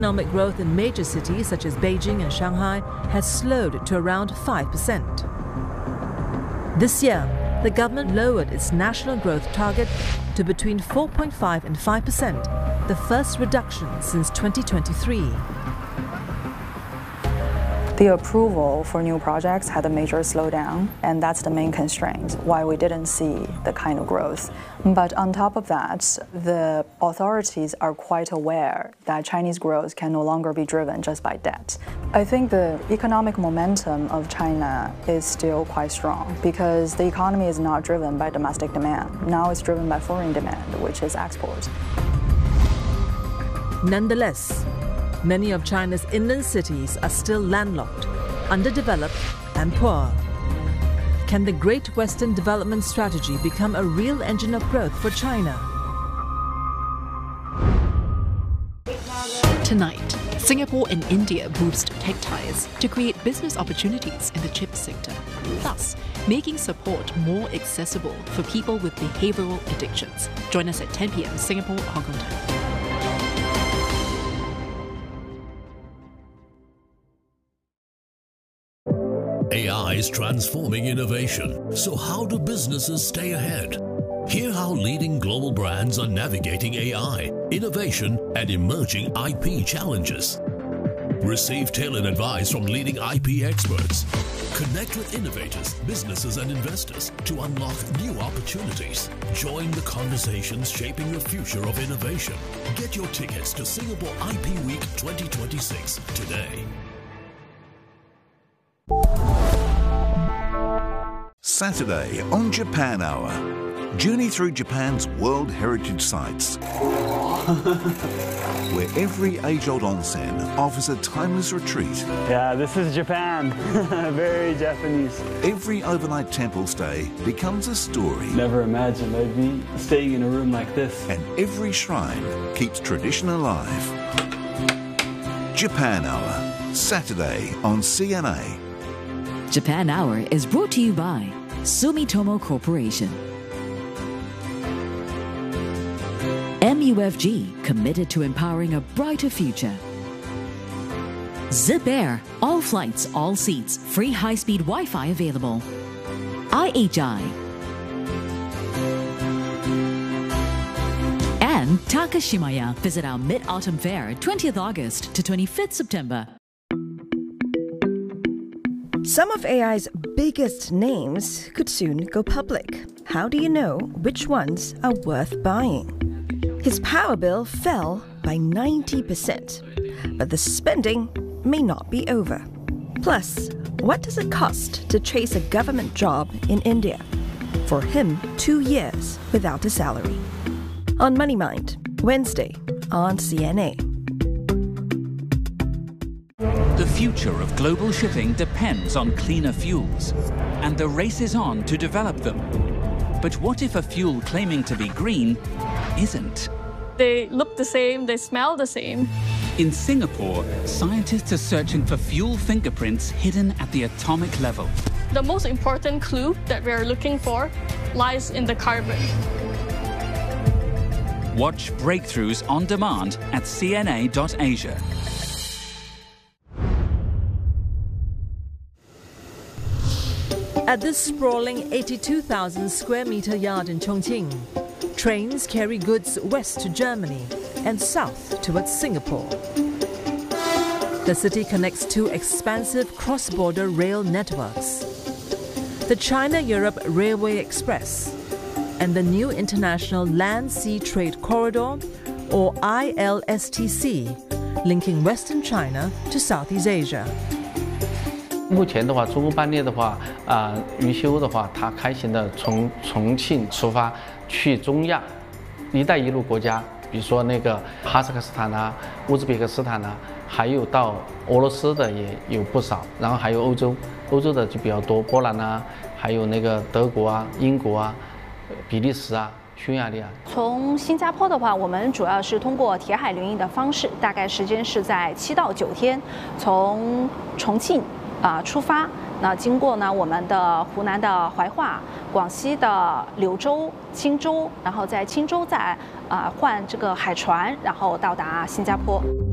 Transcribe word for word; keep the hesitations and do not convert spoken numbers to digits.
Economic growth in major cities such as Beijing and Shanghai has slowed to around five percent. This year, the government lowered its national growth target to between four point five and five percent, the first reduction since twenty twenty-three. The approval for new projects had a major slowdown, and that's the main constraint why we didn't see the kind of growth. But on top of that, the authorities are quite aware that Chinese growth can no longer be driven just by debt. I think the economic momentum of China is still quite strong because the economy is not driven by domestic demand. Now it's driven by foreign demand, which is export. Nonetheless, many of China's inland cities are still landlocked, underdeveloped, and poor. Can the Great Western Development Strategy become a real engine of growth for China? Tonight, Singapore and India boost tech ties to create business opportunities in the chip sector, thus making support more accessible for people with behavioral addictions. Join us at ten p m Singapore, Hong Kong time. A I is transforming innovation, so how do businesses stay ahead? Hear how leading global brands are navigating A I, innovation, and emerging I P challenges. Receive tailored advice from leading I P experts. Connect with innovators, businesses, and investors to unlock new opportunities. Join the conversations shaping the future of innovation. Get your tickets to Singapore I P Week twenty twenty-six today. Saturday on Japan Hour. Journey through Japan's World Heritage Sites, where every age-old onsen offers a timeless retreat. Yeah, this is Japan. Very Japanese. Every overnight temple stay becomes a story. Never imagined I'd be staying in a room like this. And every shrine keeps tradition alive. Japan Hour, Saturday on C N A. Japan Hour is brought to you by Sumitomo Corporation. M U F G, committed to empowering a brighter future. Zip Air, all flights, all seats, free high-speed Wi-Fi available. I H I. And Takashimaya. Visit our Mid-Autumn Fair, twentieth August to twenty-fifth September. Some of A I's biggest names could soon go public. How do you know which ones are worth buying? His power bill fell by ninety percent, but the spending may not be over. Plus, what does it cost to chase a government job in India? For him, two years without a salary. On Money Mind, Wednesday on C N A. The future of global shipping depends on cleaner fuels, and the race is on to develop them. But what if a fuel claiming to be green isn't? They look the same, they smell the same. In Singapore, scientists are searching for fuel fingerprints hidden at the atomic level. The most important clue that we're looking for lies in the carbon. Watch Breakthroughs on demand at C N A dot asia. At this sprawling eighty-two thousand square meter yard in Chongqing, trains carry goods west to Germany and south towards Singapore. The city connects two expansive cross-border rail networks: the China-Europe Railway Express and the new International Land-Sea Trade Corridor, or I L S T C, linking Western China to Southeast Asia. 目前的话，中欧班列的话，啊、呃，余修的话，它开行的从重庆出发去中亚、一带一路国家，比如说那个哈萨克斯坦啊、乌兹别克斯坦啊，还有到俄罗斯的也有不少，然后还有欧洲，欧洲的就比较多，波兰啊，还有那个德国啊、英国啊、比利时啊。 匈牙利啊， 从新加坡的话，我们主要是通过铁海联运的方式，大概时间是在七到九天，从重庆啊、呃、出发，那经过呢我们的湖南的怀化、广西的柳州、钦州，然后在钦州再啊、呃、换这个海船，然后到达新加坡。